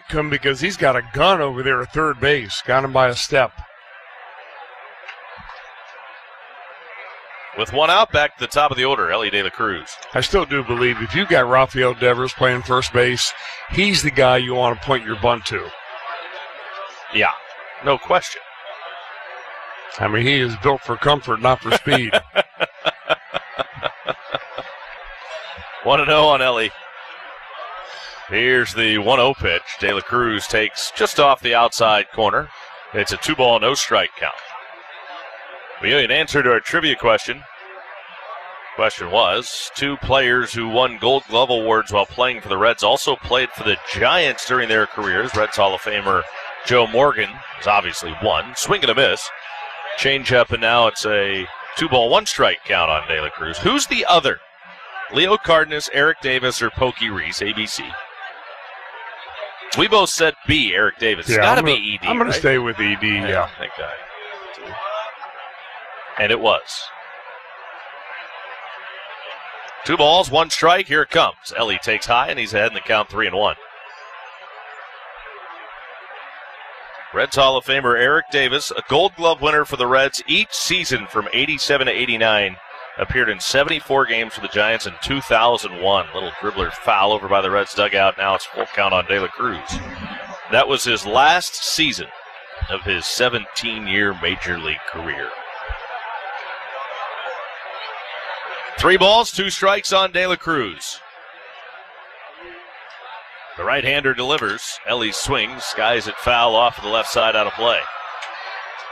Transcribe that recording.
him because he's got a gun over there at third base. Got him by a step. With one out, back to the top of the order, Elly De La Cruz. I still do believe if you got Rafael Devers playing first base, he's the guy you want to point your bunt to. Yeah, no question. I mean, he is built for comfort, not for speed. 1-0 on Elly. Here's the 1-0 pitch. De La Cruz takes just off the outside corner. It's a 2-ball, no strike count. We owe you an answer to our trivia question. Question was, 2 players who won Gold Glove awards while playing for the Reds also played for the Giants during their careers. Reds Hall of Famer Joe Morgan is obviously one. Swing and a miss. Change up, and now it's a 2-ball, 1 strike count on De La Cruz. Who's the other? Leo Cardenas, Eric Davis, or Pokey Reese, ABC? We both said B, Eric Davis. It's got to be ED, I'm going right? to stay with ED, yeah. That guy. And it was. 2 balls, 1 strike. Here it comes. Elly takes high, and he's ahead in the count 3-1. Reds Hall of Famer Eric Davis, a Gold Glove winner for the Reds each season from 87 to 89. Appeared in 74 games for the Giants in 2001. Little dribbler foul over by the Reds dugout. Now it's full count on De La Cruz. That was his last season of his 17-year Major League career. 3 balls, 2 strikes on De La Cruz. The right-hander delivers. Elly swings, skies it foul off to the left side out of play.